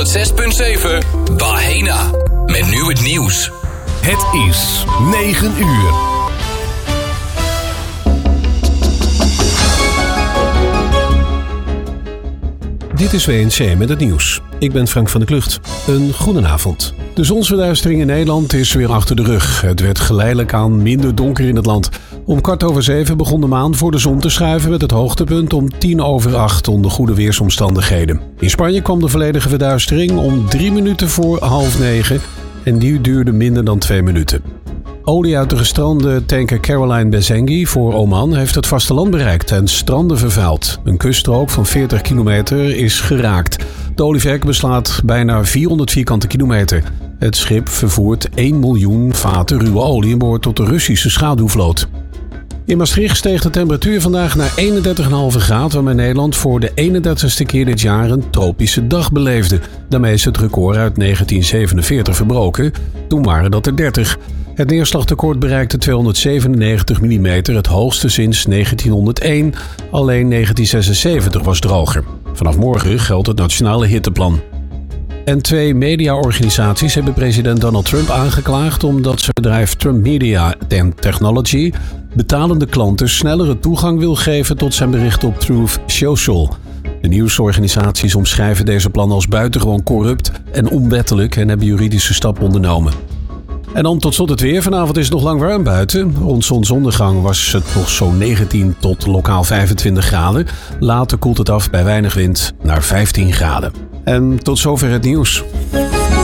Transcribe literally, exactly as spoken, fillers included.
zes punt zeven Bahena. Met nu het nieuws. Het is negen uur. Dit is W N C met het nieuws. Ik ben Frank van der Klucht. Een goedenavond. De zonsverduistering in Nederland is weer achter de rug. Het werd geleidelijk aan minder donker in het land. Om kwart over zeven begon de maan voor de zon te schuiven met het hoogtepunt om tien over acht onder goede weersomstandigheden. In Spanje kwam de volledige verduistering om drie minuten voor half negen en die duurde minder dan twee minuten. Olie uit de gestrande tanker Caroline Bezenghi voor Oman heeft het vasteland bereikt en stranden vervuild. Een kuststrook van veertig kilometer is geraakt. De olieverk beslaat bijna vierhonderd vierkante kilometer. Het schip vervoert één miljoen vaten ruwe olie en behoort tot de Russische schaduwvloot. In Maastricht steeg de temperatuur vandaag naar eenendertig komma vijf graden, waarmee Nederland voor de eenendertigste keer dit jaar een tropische dag beleefde. Daarmee is het record uit negentien zevenenveertig verbroken. Toen waren dat er dertig. Het neerslagtekort bereikte tweehonderdzevenennegentig millimeter, het hoogste sinds negentienhonderdéén. Alleen negentien zesenzeventig was droger. Vanaf morgen geldt het nationale hitteplan. En twee mediaorganisaties hebben president Donald Trump aangeklaagd omdat zijn bedrijf Trump Media and Technology betalende klanten snellere toegang wil geven tot zijn berichten op Truth Social. De nieuwsorganisaties omschrijven deze plannen als buitengewoon corrupt en onwettelijk en hebben juridische stappen ondernomen. En dan tot slot het weer. Vanavond is het nog lang warm buiten. Rond zonsondergang was het nog zo'n negentien tot lokaal vijfentwintig graden. Later koelt het af bij weinig wind naar vijftien graden. En tot zover het nieuws.